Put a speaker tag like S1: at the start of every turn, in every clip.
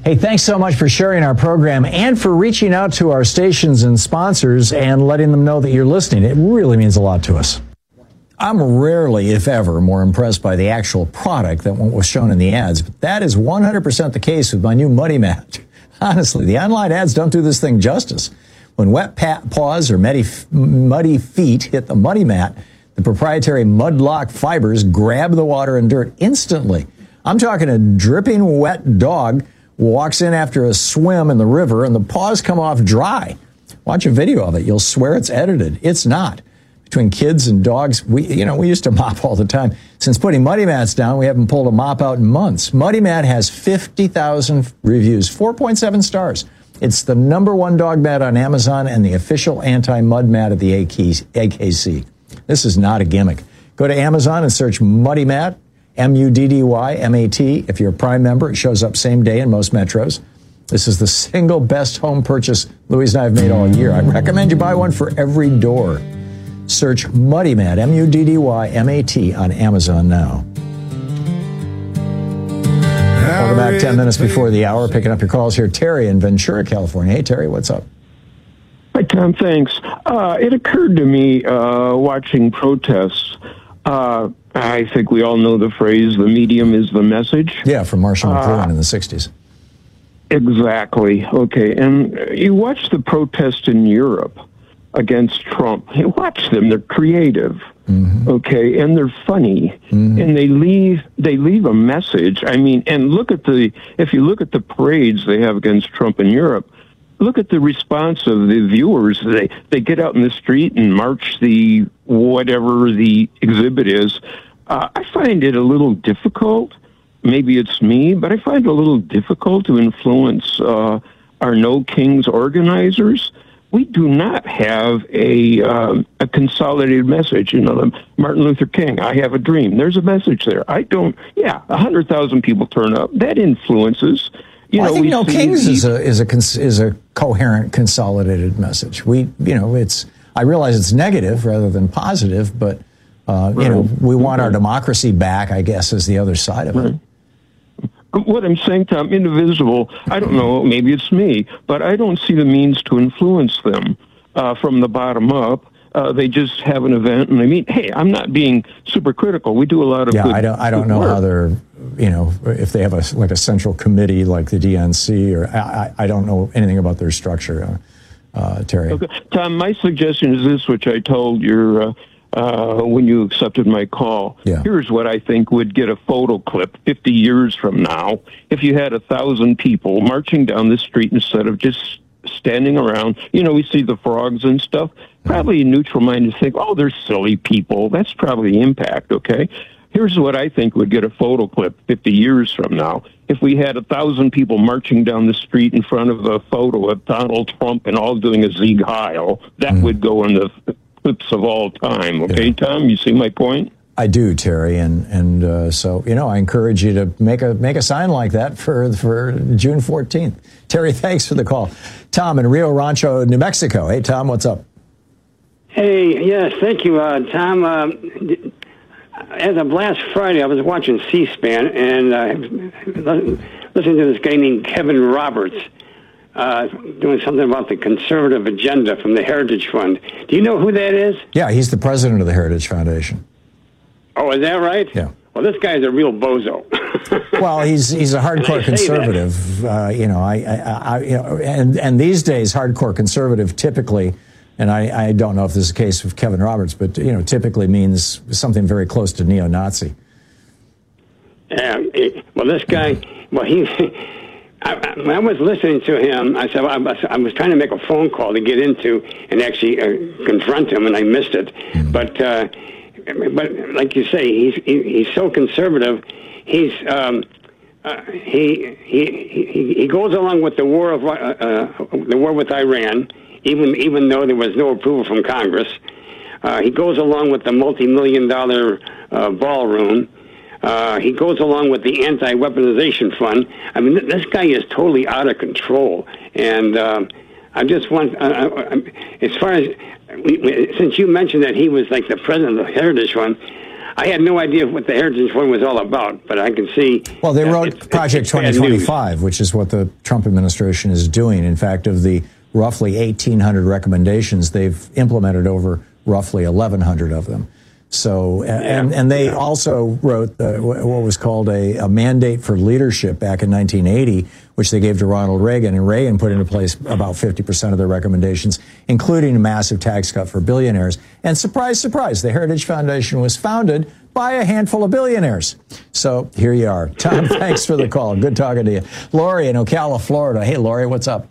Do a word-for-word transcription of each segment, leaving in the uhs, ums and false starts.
S1: Hey, thanks so much for sharing our program and for reaching out to our stations and sponsors and letting them know that you're listening. It really means a lot to us. I'm rarely, if ever, more impressed by the actual product than what was shown in the ads. But that is one hundred percent the case with my new Muddy Mat. Honestly, the online ads don't do this thing justice. When wet pa- paws or muddy, muddy feet hit the Muddy Mat, the proprietary Mudlock fibers grab the water and dirt instantly. I'm talking a dripping wet dog walks in after a swim in the river and the paws come off dry. Watch a video of it. You'll swear it's edited. It's not. Between kids and dogs, we you know we used to mop all the time. Since putting Muddy Mats down, we haven't pulled a mop out in months. Muddy Mat has fifty thousand reviews, four point seven stars. It's the number one dog mat on Amazon and the official anti-mud mat of the A K C. This is not a gimmick. Go to Amazon and search Muddy Mat, M U D D Y M A T. If you're a Prime member, it shows up same day in most metros. This is the single best home purchase Louise and I have made all year. I recommend you buy one for every door. Search Muddy Mat, M U D D Y M A T, on Amazon now. Welcome back, ten minutes before the hour. Picking up your calls here. Terry in Ventura, California. Hey, Terry, what's up?
S2: Hi, Tom. Thanks. Uh, it occurred to me uh, watching protests. Uh, I think we all know the phrase, the medium is the message.
S1: Yeah, from Marshall McLuhan uh, in the sixties.
S2: Exactly. Okay. And you watch the protest in Europe against Trump. Hey, watch them. They're creative. Mm-hmm. Okay. And they're funny. Mm-hmm. And they leave, they leave a message. I mean, and look at the, if you look at the parades they have against Trump in Europe, look at the response of the viewers. They, they get out in the street and march the, whatever the exhibit is. Uh, I find it a little difficult. Maybe it's me, but I find it a little difficult to influence uh, our No Kings organizers. We do not have a um, a consolidated message. You know, Martin Luther King, I have a dream. There's a message there. I don't, yeah, one hundred thousand people turn up. That influences. You
S1: well,
S2: know,
S1: I think
S2: we
S1: No
S2: see
S1: Kings
S2: the,
S1: is a, is, a, cons- is a coherent, consolidated message. We, you know, it's, I realize it's negative rather than positive, but, uh, right. you know, we want our democracy back, I guess, is the other side of
S2: right.
S1: it.
S2: What I'm saying, Tom, indivisible, I don't know, maybe it's me, but I don't see the means to influence them uh, from the bottom up. Uh, they just have an event, and I mean, hey, I'm not being super critical. We do a lot of
S1: yeah.
S2: good,
S1: I don't. I don't know
S2: work.
S1: how they're, you know, if they have a like a central committee like the D N C, or I, I don't know anything about their structure. Uh, uh, Terry,
S2: okay. Tom, my suggestion is this, which I told your. Uh, Uh, when you accepted my call.
S1: Yeah.
S2: Here's what I think would get a photo clip fifty years from now. If you had a thousand people marching down the street instead of just standing around, you know, we see the frogs and stuff, probably a neutral mind to think, oh, they're silly people. That's probably the impact, okay? Here's what I think would get a photo clip fifty years from now. If we had a thousand people marching down the street in front of a photo of Donald Trump and all doing a Sieg Heil, that mm. would go in the clips of all time. Okay, yeah. Tom, you see my point?
S1: I do, Terry, and and uh, so you know, I encourage you to make a make a sign like that for for June fourteenth. Terry, thanks for the call. Tom in Rio Rancho, New Mexico. Hey, Tom, what's up?
S3: Hey, yes, thank you, uh, Tom. Uh, as of last Friday, I was watching C-SPAN and uh, listening to this guy named Kevin Roberts. Uh, doing something about the conservative agenda from the Heritage Fund. Do you know who that is?
S1: Yeah, he's the president of the Heritage Foundation.
S3: Oh, is that right?
S1: Yeah.
S3: Well, this guy's a real bozo.
S1: Well, he's he's a hardcore conservative. Uh, you know, I, I, I, you know, and and these days, hardcore conservative typically, and I, I don't know if this is the case with Kevin Roberts, but you know, typically means something very close to neo-Nazi.
S3: Um, well, this guy, well, he. I, I was listening to him. I said I was, I was trying to make a phone call to get into and actually uh, confront him, and I missed it. Mm-hmm. But uh, but like you say, he's he, he's so conservative. He's um, uh, he, he he he goes along with the war of uh, uh, the war with Iran, even even though there was no approval from Congress. Uh, he goes along with the multi-million dollar uh, ballroom. Uh, he goes along with the anti-weaponization fund. I mean, th- this guy is totally out of control. And um, I just want, uh, uh, as far as, we, we, since you mentioned that he was like the president of the Heritage Fund, I had no idea what the Heritage Forum was all about, but I can see.
S1: Well, they wrote
S3: it's,
S1: Project
S3: it's
S1: twenty twenty-five, which is what the Trump administration is doing. In fact, of the roughly eighteen hundred recommendations, they've implemented over roughly eleven hundred of them. So, and, and they also wrote uh, what was called a, a mandate for leadership back in nineteen eighty, which they gave to Ronald Reagan, and Reagan put into place about fifty percent of their recommendations, including a massive tax cut for billionaires. And surprise, surprise, the Heritage Foundation was founded by a handful of billionaires. So here you are. Tom, thanks for the call. Good talking to you. Lori in Ocala, Florida. Hey, Lori, what's up?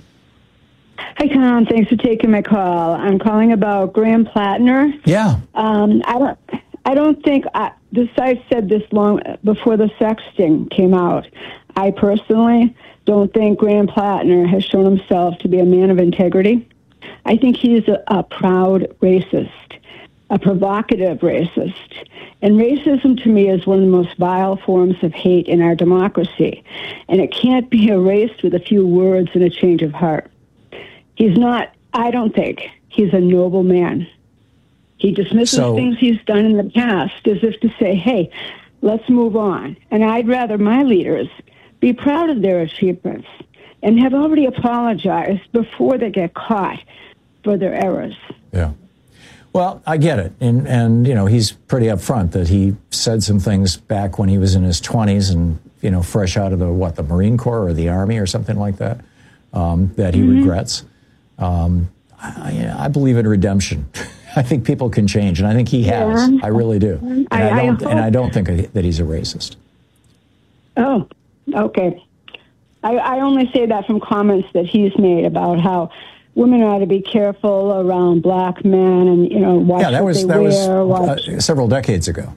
S4: Hi, Tom. Thanks for taking my call. I'm calling about Graham Plattner.
S1: Yeah.
S4: Um, I don't. I don't think I, this. I said this long before the sexting came out. I personally don't think Graham Plattner has shown himself to be a man of integrity. I think he's a, a proud racist, a provocative racist. And racism to me is one of the most vile forms of hate in our democracy. And it can't be erased with a few words and a change of heart. He's not, I don't think, he's a noble man. He dismisses
S1: so,
S4: things he's done in the past as if to say, hey, let's move on. And I'd rather my leaders be proud of their achievements and have already apologized before they get caught for their errors.
S1: Yeah. Well, I get it. And, and, you know, he's pretty upfront that he said some things back when he was in his twenties and, you know, fresh out of the, what, the Marine Corps or the Army or something like that, um, that he mm-hmm. regrets. Um, I, I believe in redemption. I think people can change, and I think he has. Yeah. I really do. And I, I don't. I and I don't think that he's a racist.
S4: Oh, okay. I, I only say that from comments that he's made about how women ought to be careful around black men, and you know, watch
S1: yeah, that
S4: what
S1: was
S4: they
S1: that
S4: wear,
S1: was uh, several decades ago.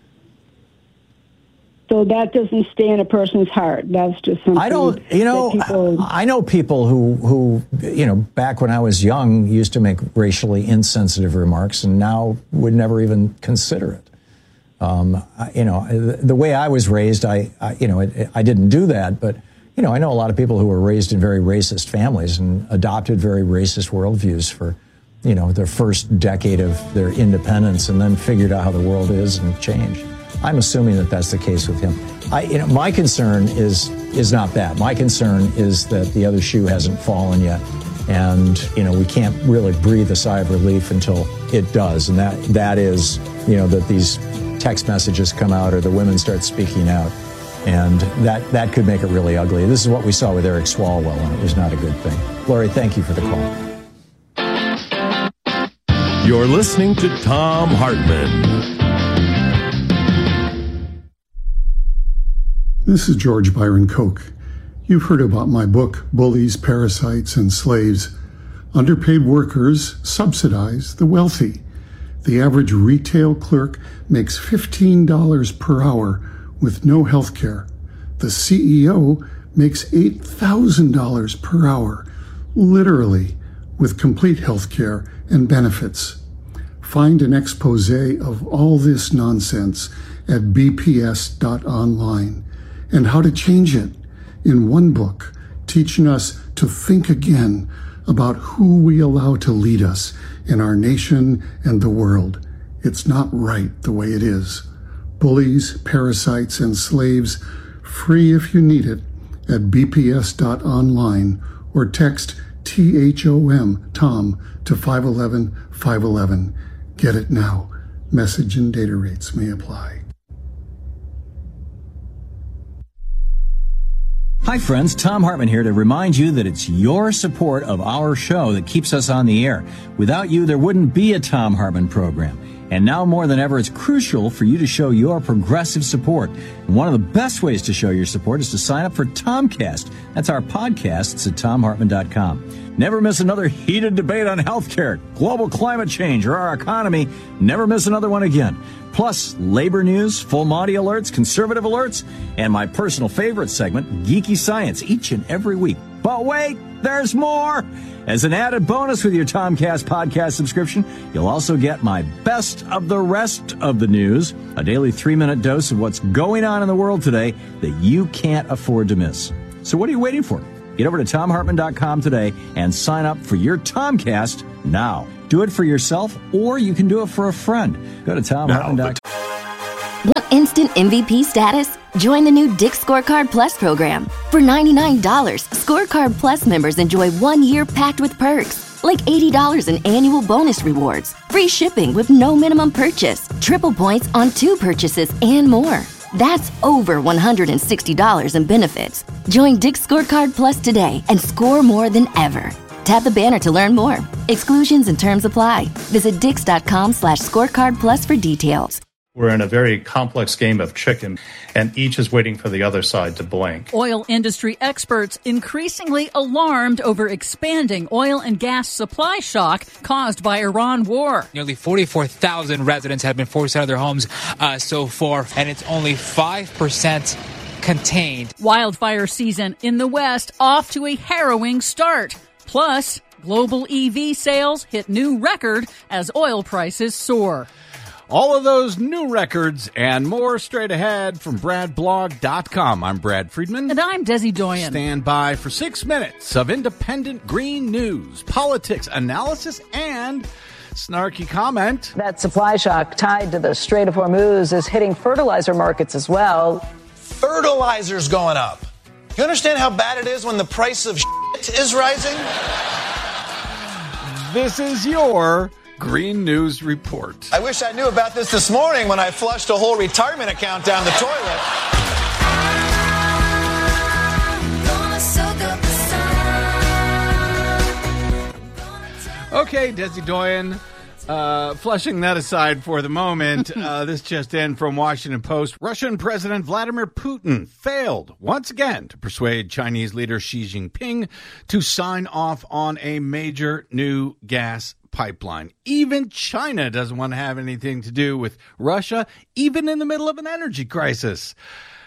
S4: So that doesn't stay in a person's heart. That's just something.
S1: I don't, you know, people, I know people who, who, you know, back when I was young used to make racially insensitive remarks and now would never even consider it. Um, I, you know, the, the way I was raised, I, I you know, it, I didn't do that. But, you know, I know a lot of people who were raised in very racist families and adopted very racist worldviews for, you know, their first decade of their independence and then figured out how the world is and changed. I'm assuming that that's the case with him. I, you know, my concern is is not that. My concern is that the other shoe hasn't fallen yet, and you know we can't really breathe a sigh of relief until it does. And that that is, you know, that these text messages come out or the women start speaking out, and that that could make it really ugly. This is what we saw with Eric Swalwell, and it was not a good thing. Lori, thank you for the call.
S5: You're listening to Thom Hartmann.
S6: This is George Byron Koch. You've heard about my book, Bullies, Parasites, and Slaves. Underpaid workers subsidize the wealthy. The average retail clerk makes fifteen dollars per hour with no health care. The C E O makes eight thousand dollars per hour, literally, with complete health care and benefits. Find an expose of all this nonsense at b p s dot online. And how to change it in one book, teaching us to think again about who we allow to lead us in our nation and the world. It's not right the way it is. Bullies, Parasites, and Slaves, free if you need it, at b p s dot online or text T H O M, Tom, to five one one, five one one. Get it now. Message and data rates may apply.
S1: Hi friends, Thom Hartmann here to remind you that it's your support of our show that keeps us on the air. Without you, there wouldn't be a Thom Hartmann program. And now more than ever, it's crucial for you to show your progressive support. And one of the best ways to show your support is to sign up for Tomcast. That's our podcast. It's at tom hartmann dot com. Never miss another heated debate on healthcare, global climate change, or our economy. Never miss another one again. Plus, labor news, full Monty alerts, conservative alerts, and my personal favorite segment, Geeky Science, each and every week. But wait, there's more! As an added bonus with your Tomcast podcast subscription, you'll also get my best of the rest of the news, a daily three-minute dose of what's going on in the world today that you can't afford to miss. So what are you waiting for? Get over to tom hartmann dot com today and sign up for your Tomcast now. Do it for yourself, or you can do it for a friend. Go to tom hartmann dot com.
S7: instant M V P status? Join the new Dick's Scorecard Plus program. For ninety-nine dollars, Scorecard Plus members enjoy one year packed with perks, like eighty dollars in annual bonus rewards, free shipping with no minimum purchase, triple points on two purchases, and more. That's over one hundred sixty dollars in benefits. Join Dick's Scorecard Plus today and score more than ever. Tap the banner to learn more. Exclusions and terms apply. Visit dix.com slash scorecard plus for details.
S8: We're in a very complex game of chicken, and each is waiting for the other side to blink.
S9: Oil industry experts increasingly alarmed over expanding oil and gas supply shock caused by Iran war.
S10: Nearly forty-four thousand residents have been forced out of their homes uh, so far, and it's only five percent contained.
S9: Wildfire season in the West off to a harrowing start. Plus, global E V sales hit new record as oil prices soar.
S11: All of those new records and more straight ahead from Brad Blog dot com. I'm Brad Friedman.
S9: And I'm Desi Doyen.
S11: Stand by for six minutes of independent green news, politics, analysis, and snarky comment.
S12: That supply shock tied to the Strait of Hormuz is hitting fertilizer markets as well.
S13: Fertilizer's going up. You understand how bad it is when the price of shit is rising?
S11: This is your Green News Report.
S13: I wish I knew about this this morning when I flushed a whole retirement account down the toilet.
S11: Okay, Desi Doyen, uh, flushing that aside for the moment, uh, this just in from Washington Post. Russian President Vladimir Putin failed once again to persuade Chinese leader Xi Jinping to sign off on a major new gas pipeline. Even China doesn't want to have anything to do with Russia, even in the middle of an energy crisis.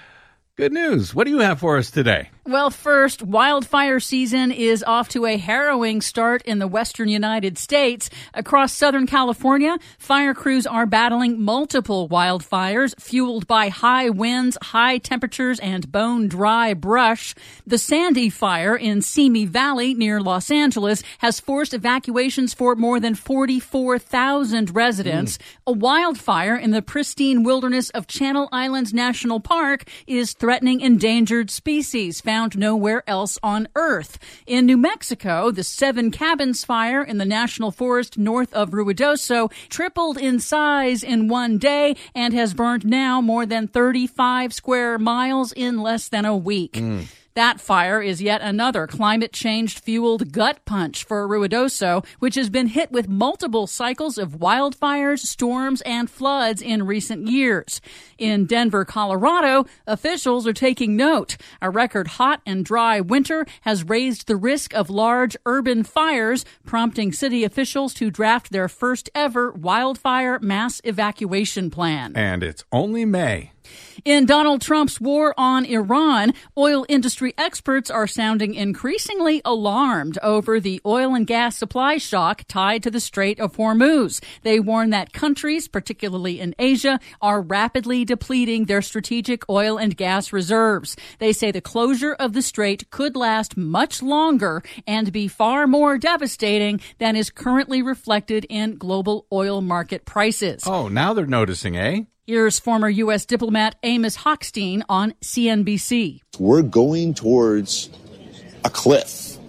S11: Good news. What do you have for us today?
S9: Well, first, wildfire season is off to a harrowing start in the western United States. Across Southern California, fire crews are battling multiple wildfires fueled by high winds, high temperatures, and bone-dry brush. The Sandy Fire in Simi Valley near Los Angeles has forced evacuations for more than forty-four thousand residents. Mm. A wildfire in the pristine wilderness of Channel Islands National Park is threatening endangered species found nowhere else on Earth. In New Mexico, the Seven Cabins Fire in the National Forest north of Ruidoso tripled in size in one day and has burned now more than thirty-five square miles in less than a week. Mm. That fire is yet another climate change-fueled gut punch for Ruidoso, which has been hit with multiple cycles of wildfires, storms, and floods in recent years. In Denver, Colorado, officials are taking note. A record hot and dry winter has raised the risk of large urban fires, prompting city officials to draft their first ever wildfire mass evacuation plan.
S11: And it's only May.
S9: In Donald Trump's war on Iran, oil industry experts are sounding increasingly alarmed over the oil and gas supply shock tied to the Strait of Hormuz. They warn that countries, particularly in Asia, are rapidly depleting their strategic oil and gas reserves. They say the closure of the strait could last much longer and be far more devastating than is currently reflected in global oil market prices.
S11: Oh, now they're noticing, eh?
S9: Here's former U S diplomat Amos Hochstein on C N B C.
S14: We're going towards a cliff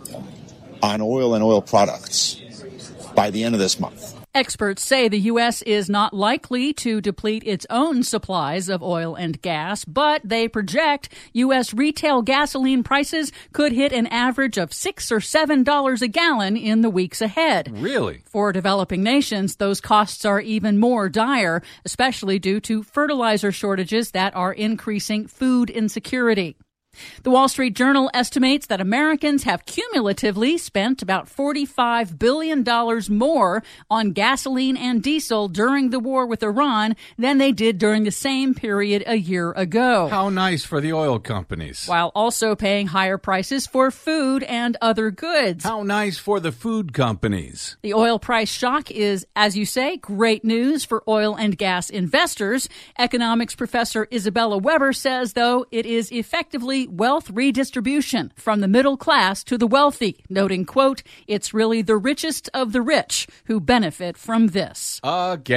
S14: on oil and oil products by the end of this month.
S9: Experts say the U S is not likely to deplete its own supplies of oil and gas, but they project U S retail gasoline prices could hit an average of six or seven dollars a gallon in the weeks ahead.
S11: Really?
S9: For developing nations, those costs are even more dire, especially due to fertilizer shortages that are increasing food insecurity. The Wall Street Journal estimates that Americans have cumulatively spent about forty-five billion dollars more on gasoline and diesel during the war with Iran than they did during the same period a year ago.
S11: How nice for the oil companies.
S9: While also paying higher prices for food and other goods.
S11: How nice for the food companies.
S9: The oil price shock is, as you say, great news for oil and gas investors. Economics professor Isabella Weber says, though, it is effectively wealth redistribution from the middle class to the wealthy, noting, quote, it's really the richest of the rich who benefit from this.
S11: Again.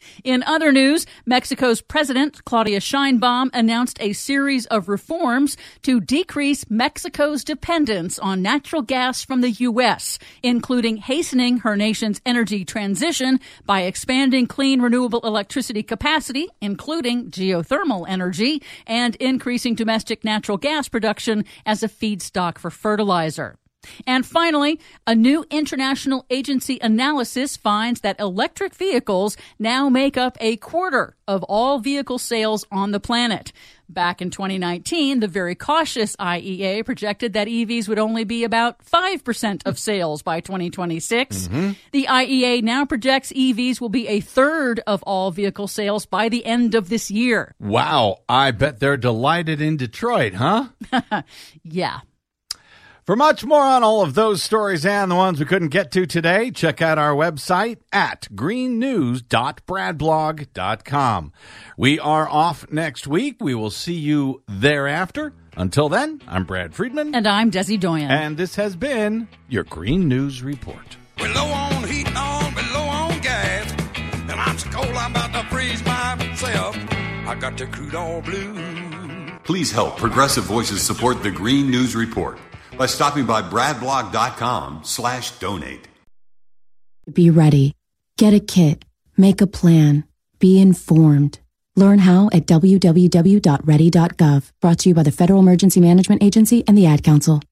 S9: In other news, Mexico's President Claudia Sheinbaum announced a series of reforms to decrease Mexico's dependence on natural gas from the U S, including hastening her nation's energy transition by expanding clean renewable electricity capacity, including geothermal energy, and increasing domestic natural gas production as a feedstock for fertilizer. And finally, a new international agency analysis finds that electric vehicles now make up a quarter of all vehicle sales on the planet. Back in twenty nineteen, the very cautious I E A projected that E Vs would only be about five percent of sales by twenty twenty-six. Mm-hmm. The I E A now projects E Vs will be a third of all vehicle sales by the end of this year.
S11: Wow, I bet they're delighted in Detroit, huh?
S9: Yeah.
S11: For much more on all of those stories and the ones we couldn't get to today, check out our website at green news dot brad blog dot com. We are off next week. We will see you thereafter. Until then, I'm Brad Friedman.
S9: And I'm Desi Doyen.
S11: And this has been your Green News Report.
S15: We're low on heat and on, we're low on gas. And I'm so cold I'm about to freeze myself. I got the crude oil blue.
S16: Please help Progressive Voices support the Green News Report by stopping by bradblog.com slash donate.
S17: Be ready. Get a kit. Make a plan. Be informed. Learn how at w w w dot ready dot gov. Brought to you by the Federal Emergency Management Agency and the Ad Council.